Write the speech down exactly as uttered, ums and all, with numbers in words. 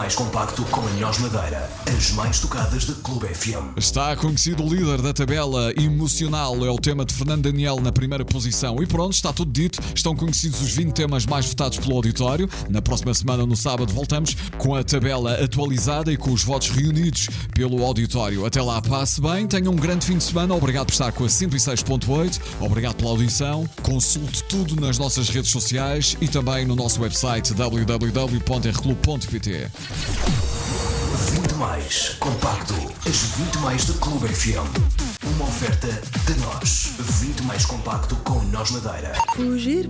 mais compacto com a Nós Madeira. As mais tocadas da Clube F M. Está conhecido o líder da tabela emocional. É o tema de Fernando Daniel na primeira posição. E pronto, está tudo dito. Estão conhecidos os vinte temas mais votados pelo auditório. Na próxima semana, no sábado, voltamos com a tabela atualizada e com os votos reunidos pelo auditório. Até lá, passe bem. Tenham um grande fim de semana. Obrigado por estar com a cento e seis ponto oito. Obrigado pela audição. Consulte tudo nas nossas redes sociais e também no nosso website w w w ponto r clube ponto p t. vinte mais compacto. As vinte mais da Clube F M. Uma oferta de nós. vinte mais compacto com Nós Madeira. Fugir